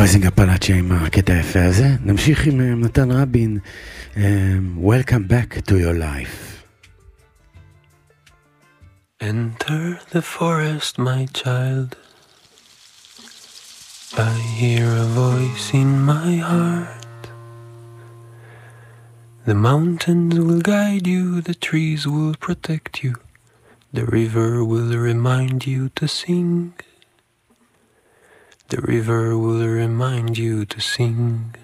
רייזינג אפלאצ'יה עם הקטע היפה הזה. נמשיך עם נתן רבין, Welcome back to your life. Enter the forest, my child. I hear a voice in my heart. The mountains will guide you, the trees will protect you, the river will remind you to sing. The river will remind you to sing.